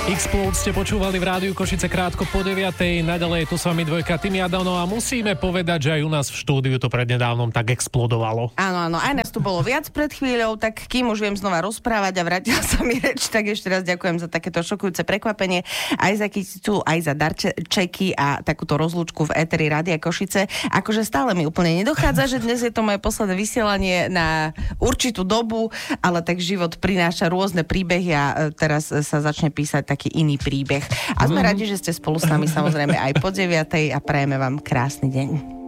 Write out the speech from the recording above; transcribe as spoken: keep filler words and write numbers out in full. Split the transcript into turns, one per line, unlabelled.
Explode ste počúvali v rádiu Košice krátko po deviatej. Naďalej tu s vami dvojka Timi Adano a musíme povedať, že aj u nás v štúdiu to prednedávnom tak explodovalo.
Áno, áno, aj nás tu bolo viac pred chvíľou, tak kým už viem znova rozprávať a vrátila sa mi reč, tak ešte raz ďakujem za takéto šokujúce prekvapenie, aj za kyticu, aj za darčeky a takúto rozlúčku v éteri Rádia Košice. Akože stále mi úplne nedochádza, že dnes je to moje posledné vysielanie na určitú dobu, ale tak život prináša rôzne príbehy a teraz sa začne písať taký iný príbeh. A sme radi, že ste spolu s nami samozrejme aj po deviatej a prajeme vám krásny deň.